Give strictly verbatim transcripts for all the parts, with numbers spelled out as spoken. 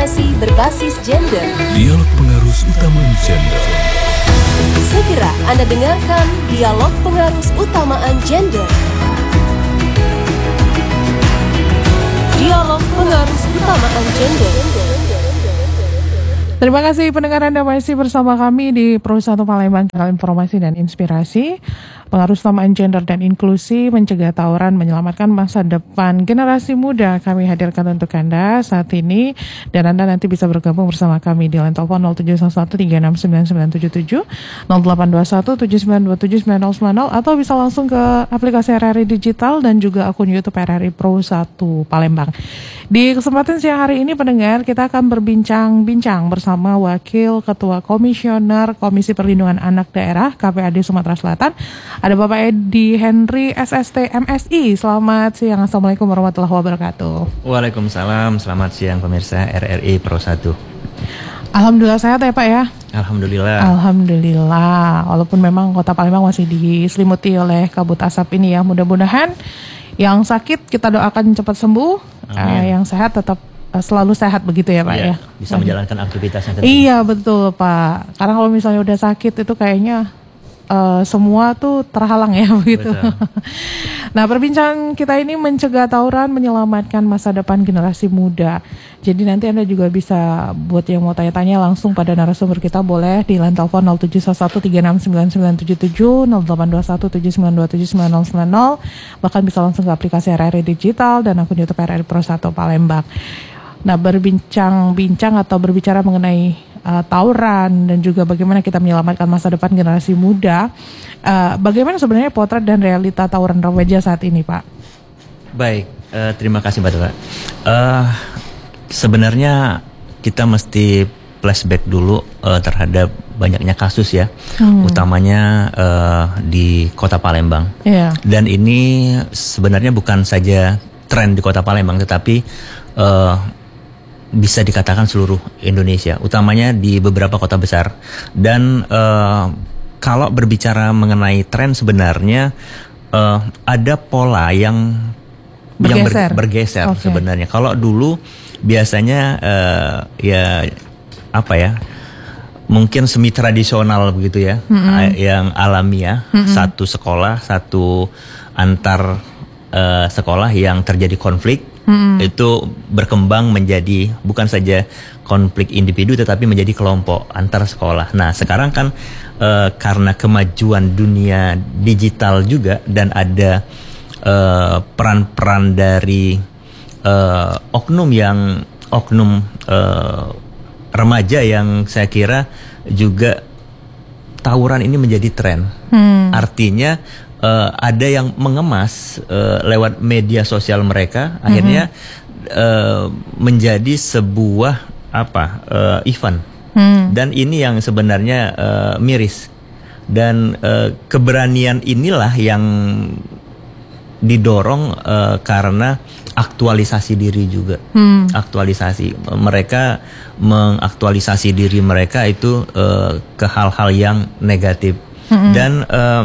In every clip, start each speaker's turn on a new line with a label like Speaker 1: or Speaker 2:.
Speaker 1: diskriminasi berbasis gender.
Speaker 2: Dialog Pengarus Utamaan Gender.
Speaker 1: Segera Anda dengarkan Dialog Pengarus Utamaan Gender. Dialog Pengarus Utamaan Gender.
Speaker 3: Terima kasih pendengar Anda masih bersama kami di Pro satu Palembang, kanal informasi dan inspirasi. Pengarus utamaan gender dan inklusi, mencegah tawuran, menyelamatkan masa depan generasi muda. Kami hadirkan untuk Anda saat ini, dan Anda nanti bisa bergabung bersama kami di line telepon nol tujuh satu satu tiga enam sembilan sembilan tujuh tujuh, nol delapan dua satu tujuh sembilan dua tujuh sembilan nol sembilan nol, atau bisa langsung ke aplikasi R R I Digital dan juga akun YouTube R R I Pro satu Palembang. Di kesempatan siang hari ini pendengar, kita akan berbincang-bincang bersama Wakil Ketua Komisioner Komisi Perlindungan Anak Daerah K P A D Sumatera Selatan. Ada Bapak Edi Henry S S T M S I. Selamat siang, Assalamualaikum warahmatullahi wabarakatuh.
Speaker 4: Waalaikumsalam, selamat siang pemirsa R R I Pro satu.
Speaker 3: Alhamdulillah sehat ya Pak ya?
Speaker 4: Alhamdulillah.
Speaker 3: Alhamdulillah, walaupun memang kota Palembang masih diselimuti oleh kabut asap ini ya. Mudah-mudahan yang sakit kita doakan cepat sembuh, uh, yang sehat tetap uh, selalu sehat begitu ya Pak
Speaker 4: iya,
Speaker 3: ya.
Speaker 4: Bisa menjalankan aktivitasnya.
Speaker 3: Iya betul Pak, karena kalau misalnya udah sakit itu kayaknya uh, semua tuh terhalang ya begitu. Nah, perbincangan kita ini mencegah tawuran, menyelamatkan masa depan generasi muda. Jadi nanti Anda juga bisa, buat yang mau tanya-tanya langsung pada narasumber kita, boleh di line telepon nol tujuh satu satu tiga enam sembilan sembilan tujuh tujuh, nol delapan dua satu tujuh sembilan dua tujuh sembilan nol sembilan nol, bahkan bisa langsung ke aplikasi R R I Digital dan akun YouTube R R I Pro satu Palembang. Nah, berbincang-bincang atau berbicara mengenai uh, tawuran dan juga bagaimana kita menyelamatkan masa depan generasi muda, uh, bagaimana sebenarnya potret dan realita tawuran remaja saat ini Pak? Baik,
Speaker 4: uh, terima kasih Mbak Dora. Uh, Sebenarnya kita mesti flashback dulu uh, terhadap banyaknya kasus ya, hmm. utamanya uh, di Kota Palembang. Yeah. Dan ini sebenarnya bukan saja tren di Kota Palembang, tetapi uh, bisa dikatakan seluruh Indonesia, utamanya di beberapa kota besar. Dan uh, kalau berbicara mengenai tren sebenarnya uh, ada pola yang bergeser, yang ber, bergeser okay. sebenarnya. Kalau dulu biasanya uh, ya apa ya, mungkin semi tradisional begitu ya, mm-hmm. yang alamiah, mm-hmm. satu sekolah, satu antar uh, sekolah yang terjadi konflik, mm-hmm. itu berkembang menjadi bukan saja konflik individu tetapi menjadi kelompok antar sekolah. Nah sekarang kan uh, karena kemajuan dunia digital juga dan ada uh, peran-peran dari Uh, oknum yang oknum uh, remaja yang saya kira juga tawuran ini menjadi tren. Hmm. Artinya uh, ada yang mengemas uh, lewat media sosial mereka, akhirnya hmm. uh, menjadi sebuah apa uh, event. Hmm. Dan ini yang sebenarnya uh, miris. Dan uh, keberanian inilah yang didorong uh, karena aktualisasi diri juga, hmm. aktualisasi mereka mengaktualisasi diri mereka itu uh, ke hal-hal yang negatif, hmm. dan uh,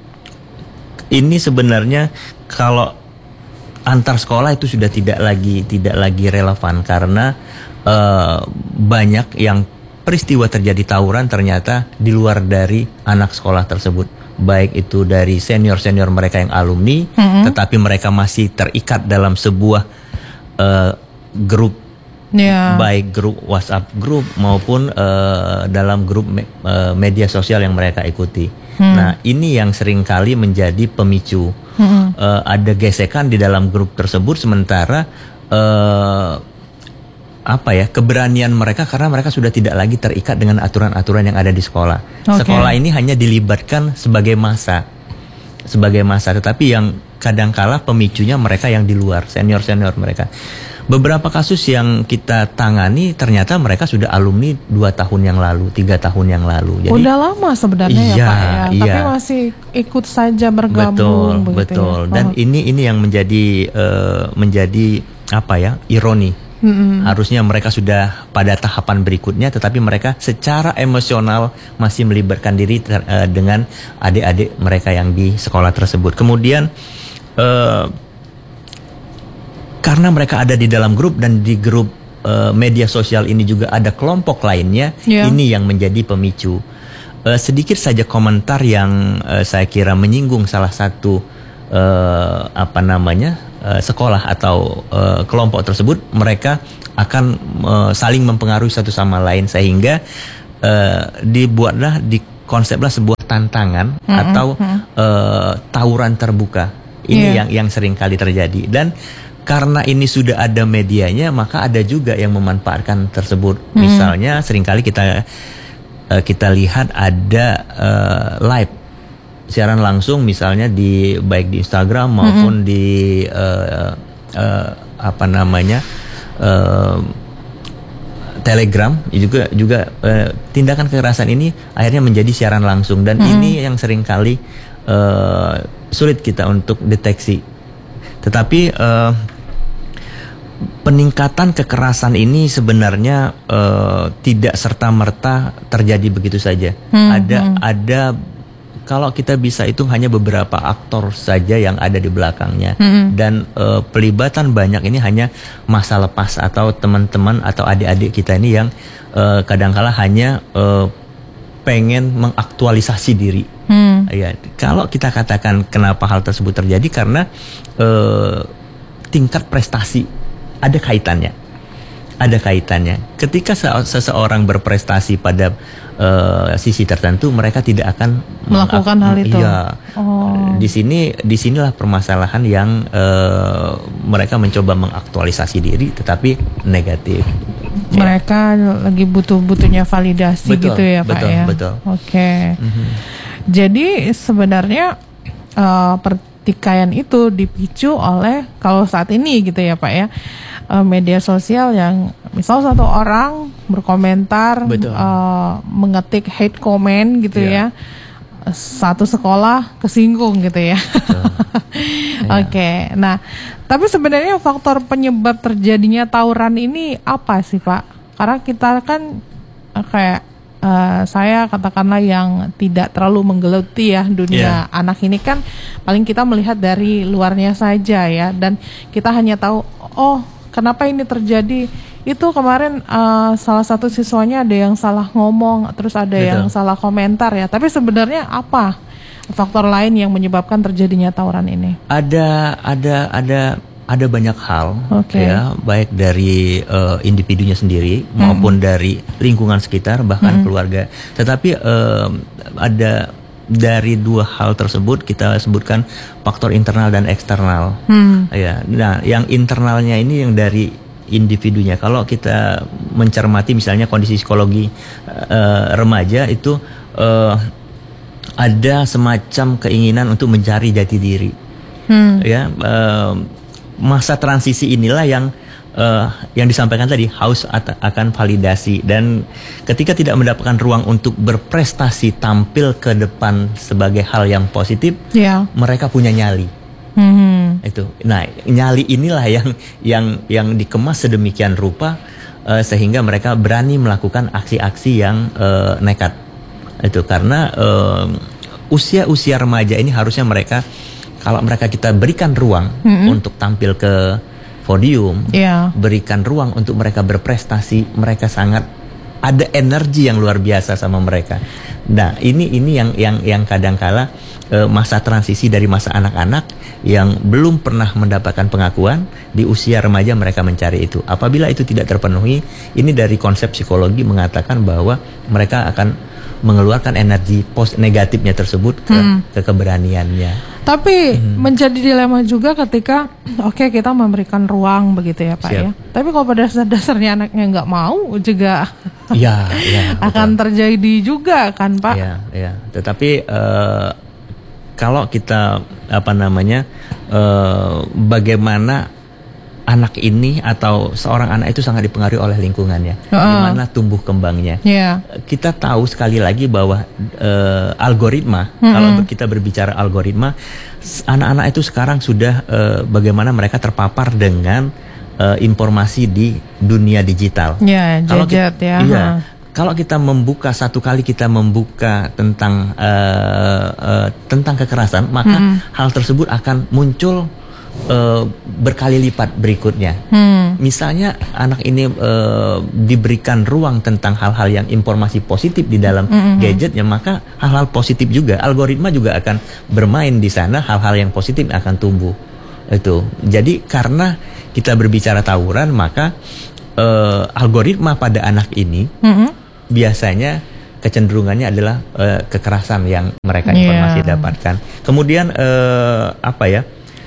Speaker 4: ini sebenarnya kalau antar sekolah itu sudah tidak lagi tidak lagi relevan karena uh, banyak yang peristiwa terjadi tawuran ternyata di luar dari anak sekolah tersebut. Baik itu dari senior-senior mereka yang alumni, mm-hmm. tetapi mereka masih terikat dalam sebuah uh, grup, yeah. baik grup WhatsApp grup maupun uh, dalam grup me- uh, media sosial yang mereka ikuti. Mm. Nah ini yang seringkali menjadi pemicu, mm-hmm. uh, ada gesekan di dalam grup tersebut sementara uh, apa ya keberanian mereka karena mereka sudah tidak lagi terikat dengan aturan-aturan yang ada di sekolah. Okay. Sekolah ini hanya dilibatkan sebagai massa, sebagai massa, tetapi yang kadangkala pemicunya mereka yang di luar, senior-senior mereka. Beberapa kasus yang kita tangani ternyata mereka sudah alumni dua tahun yang lalu, tiga tahun yang lalu. Jadi,
Speaker 3: udah lama sebenarnya iya, ya Pak ya, iya. tapi masih ikut saja bergabung.
Speaker 4: Betul, betul. Ya? Dan oh. ini ini yang menjadi uh, menjadi apa ya ironi. Mm-hmm. Harusnya mereka sudah pada tahapan berikutnya, tetapi mereka secara emosional masih melibatkan diri ter, uh, dengan adik-adik mereka yang di sekolah tersebut. Kemudian uh, karena mereka ada di dalam grup dan di grup uh, media sosial ini juga ada kelompok lainnya,
Speaker 3: yeah.
Speaker 4: ini yang menjadi pemicu. Uh, sedikit saja komentar yang uh, saya kira menyinggung salah satu uh, apa namanya uh, sekolah atau uh, kelompok tersebut, mereka akan uh, saling mempengaruhi satu sama lain sehingga uh, dibuatlah di konseplah sebuah tantangan mm-hmm. atau uh, tawuran terbuka. Ini yeah. yang yang sering kali terjadi, dan karena ini sudah ada medianya, maka ada juga yang memanfaatkan tersebut. Mm. Misalnya seringkali kita kita lihat ada uh, live siaran langsung, misalnya di baik di Instagram maupun mm-hmm. di uh, uh, apa namanya uh, Telegram juga juga uh, tindakan kekerasan ini akhirnya menjadi siaran langsung, dan mm-hmm. ini yang seringkali uh, sulit kita untuk deteksi. Tetapi uh, peningkatan kekerasan ini sebenarnya uh, tidak serta-merta terjadi begitu saja. Hmm, ada hmm. ada kalau kita bisa hitung hanya beberapa aktor saja yang ada di belakangnya. Hmm. Dan uh, pelibatan banyak ini hanya masa lepas atau teman-teman atau adik-adik kita ini yang uh, kadang-kala hanya uh, pengen mengaktualisasi diri. Hmm. Ya, kalau kita katakan kenapa hal tersebut terjadi, karena uh, tingkat prestasi ada kaitannya, ada kaitannya. Ketika seseorang berprestasi pada uh, sisi tertentu, mereka tidak akan
Speaker 3: melakukan hal itu.
Speaker 4: Iya. Oh. Di sini, di sinilah permasalahan yang uh, mereka mencoba mengaktualisasi diri, tetapi negatif.
Speaker 3: Mereka ya. lagi butuh-butuhnya validasi, betul, gitu ya, Pak
Speaker 4: betul,
Speaker 3: ya.
Speaker 4: Betul.
Speaker 3: Oke. Okay.
Speaker 4: Mm-hmm.
Speaker 3: Jadi sebenarnya uh, pertikaian itu dipicu oleh, kalau saat ini gitu ya, Pak ya, media sosial yang misal satu orang berkomentar uh, mengetik hate comment gitu yeah. ya, satu sekolah kesinggung gitu ya. yeah. Oke, okay. Nah tapi sebenarnya faktor penyebab terjadinya tawuran ini apa sih, Pak? Karena kita kan kayak uh, saya katakanlah yang tidak terlalu menggeluti ya dunia yeah. anak ini, kan paling kita melihat dari luarnya saja ya, dan kita hanya tahu oh kenapa ini terjadi? Itu kemarin uh, salah satu siswanya ada yang salah ngomong, terus ada Betul. yang salah komentar ya. Tapi sebenarnya apa faktor lain yang menyebabkan terjadinya tawuran ini? Ada,
Speaker 4: ada, ada, ada banyak hal,
Speaker 3: okay.
Speaker 4: ya, baik dari uh, individunya sendiri maupun hmm. dari lingkungan sekitar, bahkan hmm. keluarga. Tetapi uh, ada dari dua hal tersebut kita sebutkan faktor internal dan eksternal. Hmm. Ya, nah, yang internalnya ini yang dari individunya. Kalau kita mencermati misalnya kondisi psikologi uh, remaja itu uh, ada semacam keinginan untuk mencari jati diri. Hmm. Ya, uh, masa transisi inilah yang Uh, yang disampaikan tadi, haus at- akan validasi, dan ketika tidak mendapatkan ruang untuk berprestasi, tampil ke depan sebagai hal yang positif, yeah. mereka punya nyali. Mm-hmm. Itu, nah nyali inilah yang yang yang dikemas sedemikian rupa uh, sehingga mereka berani melakukan aksi-aksi yang uh, nekat. Itu karena uh, usia-usia remaja ini harusnya mereka, kalau mereka kita berikan ruang mm-hmm. untuk tampil ke podium, yeah. berikan ruang untuk mereka berprestasi, mereka sangat ada energi yang luar biasa sama mereka. Nah, ini ini yang yang yang kadangkala e, masa transisi dari masa anak-anak yang belum pernah mendapatkan pengakuan, di usia remaja mereka mencari itu. Apabila itu tidak terpenuhi, ini dari konsep psikologi mengatakan bahwa mereka akan mengeluarkan energi post negatifnya tersebut ke hmm. ke keberaniannya.
Speaker 3: Tapi hmm. menjadi dilema juga ketika oke okay, kita memberikan ruang begitu ya Pak. Siap. Ya. Tapi kalau pada dasar-dasarnya anaknya nggak mau juga
Speaker 4: ya, ya,
Speaker 3: akan betul. terjadi juga kan Pak.
Speaker 4: Ya, ya. Tetapi uh, kalau kita apa namanya uh, bagaimana anak ini atau seorang anak itu sangat dipengaruhi oleh lingkungannya, uh-uh. gimana tumbuh kembangnya. Yeah. Kita tahu sekali lagi bahwa uh, algoritma, mm-hmm. kalau kita berbicara algoritma, anak-anak itu sekarang sudah uh, bagaimana mereka terpapar dengan uh, informasi di dunia digital.
Speaker 3: Yeah, kalau kita, ya.
Speaker 4: Iya, kalau kita membuka satu kali kita membuka tentang uh, uh, tentang kekerasan, maka mm-hmm. hal tersebut akan muncul uh, berkali lipat berikutnya. Hmm. Misalnya anak ini uh, diberikan ruang tentang hal-hal yang informasi positif di dalam mm-hmm. gadgetnya, maka hal-hal positif juga, algoritma juga akan bermain di sana, hal-hal yang positif akan tumbuh. Itu. Jadi karena kita berbicara tawuran, maka uh, algoritma pada anak ini mm-hmm. biasanya kecenderungannya adalah uh, kekerasan yang mereka informasi yeah. dapatkan. Kemudian uh, apa ya?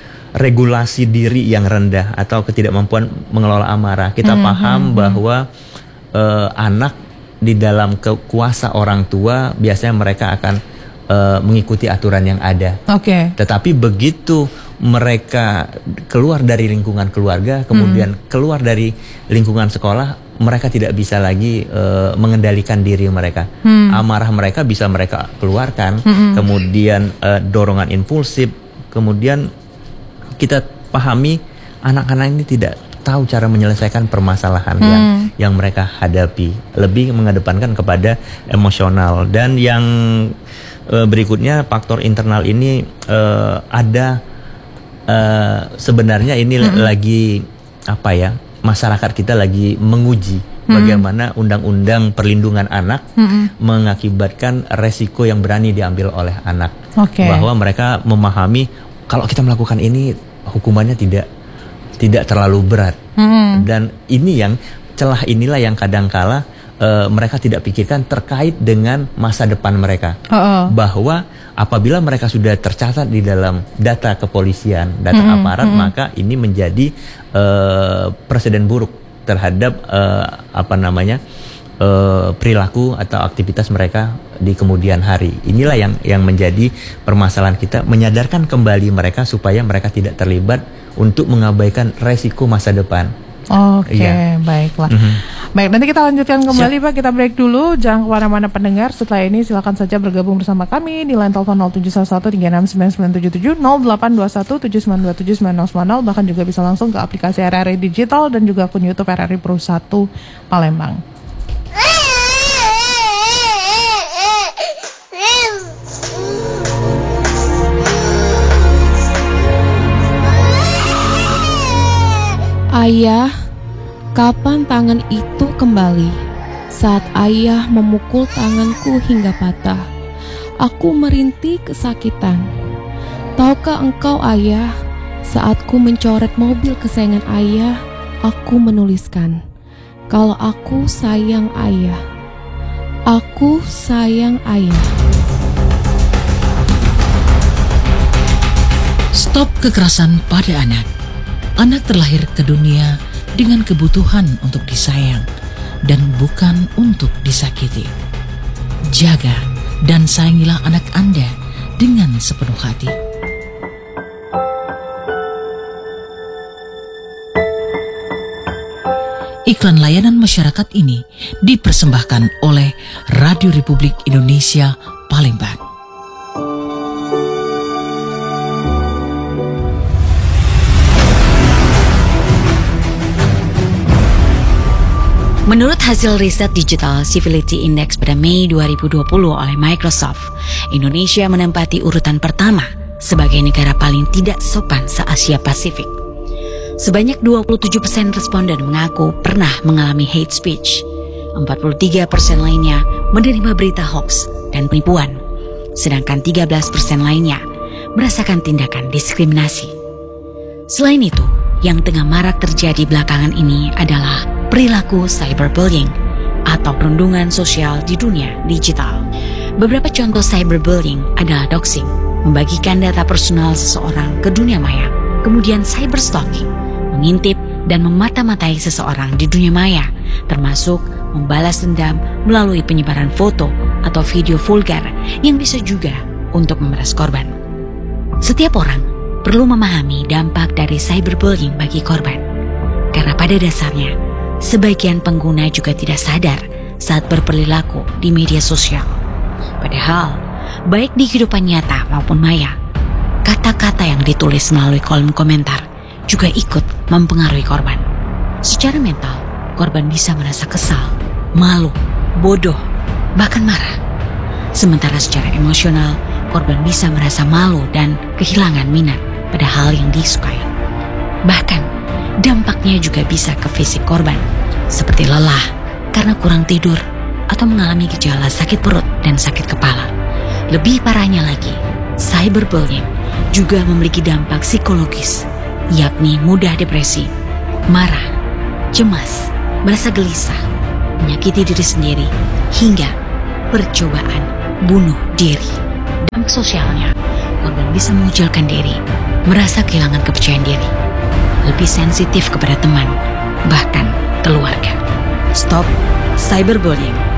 Speaker 4: regulasi diri yang rendah atau ketidakmampuan mengelola amarah. Kita mm-hmm. paham bahwa uh, anak di dalam kuasa orang tua biasanya mereka akan uh, mengikuti aturan yang ada. Oke. Okay. Tetapi begitu mereka keluar dari lingkungan keluarga, kemudian mm-hmm. keluar dari lingkungan sekolah, mereka tidak bisa lagi uh, mengendalikan diri mereka. Mm. Amarah mereka bisa mereka keluarkan, mm-hmm. kemudian uh, dorongan impulsif, kemudian kita pahami anak-anak ini tidak tahu cara menyelesaikan permasalahan hmm. yang yang mereka hadapi, lebih mengedepankan kepada emosional. Dan yang e, berikutnya faktor internal ini e, ada e, sebenarnya ini hmm. lagi apa ya, masyarakat kita lagi menguji hmm. bagaimana undang-undang perlindungan anak hmm. mengakibatkan resiko yang berani diambil oleh anak. Okay. Bahwa mereka memahami kalau kita melakukan ini hukumannya tidak tidak terlalu berat. Hmm. Dan ini yang celah inilah yang kadangkala uh, mereka tidak pikirkan terkait dengan masa depan mereka. Uh-uh. Bahwa apabila mereka sudah tercatat di dalam data kepolisian, data hmm. aparat, hmm. maka ini menjadi uh, presiden buruk terhadap uh, apa namanya? Uh, perilaku atau aktivitas mereka di kemudian hari. Inilah yang yang menjadi permasalahan kita, menyadarkan kembali mereka supaya mereka tidak terlibat untuk mengabaikan resiko masa depan.
Speaker 3: Oke, okay, ya. Baiklah. Mm-hmm. Baik, nanti kita lanjutkan kembali. Siap. Pak. Kita break dulu. Jangan kemana-mana pendengar. Setelah ini silakan saja bergabung bersama kami di line telepon nol tujuh satu satu tiga enam sembilan sembilan tujuh tujuh, nol delapan dua satu tujuh sembilan dua tujuh sembilan nol sembilan nol. Bahkan juga bisa langsung ke aplikasi R R I Digital dan juga akun YouTube R R I Pro satu Palembang.
Speaker 5: Ayah, kapan tangan itu kembali? Saat ayah memukul tanganku hingga patah, aku merintih kesakitan. Tahukah engkau ayah, saat ku mencoret mobil kesayangan ayah, aku menuliskan, kalau aku sayang ayah, aku sayang ayah.
Speaker 6: Stop kekerasan pada anak. Anak terlahir ke dunia dengan kebutuhan untuk disayang dan bukan untuk disakiti. Jaga dan sayangilah anak Anda dengan sepenuh hati. Iklan layanan masyarakat ini dipersembahkan oleh Radio Republik Indonesia Palembang.
Speaker 7: Menurut hasil riset Digital Civility Index pada Mei dua ribu dua puluh oleh Microsoft, Indonesia menempati urutan pertama sebagai negara paling tidak sopan se-Asia Pasifik. Sebanyak dua puluh tujuh persen responden mengaku pernah mengalami hate speech. empat puluh tiga persen lainnya menerima berita hoax dan penipuan. Sedangkan tiga belas persen lainnya merasakan tindakan diskriminasi. Selain itu, yang tengah marak terjadi belakangan ini adalah perilaku cyberbullying atau perundungan sosial di dunia digital. Beberapa contoh cyberbullying adalah doxing, membagikan data personal seseorang ke dunia maya, kemudian cyberstalking, mengintip dan memata-matai seseorang di dunia maya, termasuk membalas dendam melalui penyebaran foto atau video vulgar yang bisa juga untuk memeras korban. Setiap orang perlu memahami dampak dari cyberbullying bagi korban, karena pada dasarnya sebagian pengguna juga tidak sadar saat berperilaku di media sosial. Padahal, baik di kehidupan nyata maupun maya, kata-kata yang ditulis melalui kolom komentar juga ikut mempengaruhi korban. Secara mental, korban bisa merasa kesal, malu, bodoh, bahkan marah. Sementara secara emosional, korban bisa merasa malu dan kehilangan minat pada hal yang disukai. Bahkan, dampaknya juga bisa ke fisik korban, seperti lelah karena kurang tidur atau mengalami gejala sakit perut dan sakit kepala. Lebih parahnya lagi, cyberbullying juga memiliki dampak psikologis, yakni mudah depresi, marah, cemas, merasa gelisah, menyakiti diri sendiri, hingga percobaan bunuh diri. Dampak sosialnya, korban bisa mengucilkan diri, merasa kehilangan kepercayaan diri, lebih sensitif kepada teman, bahkan keluarga. Stop cyberbullying.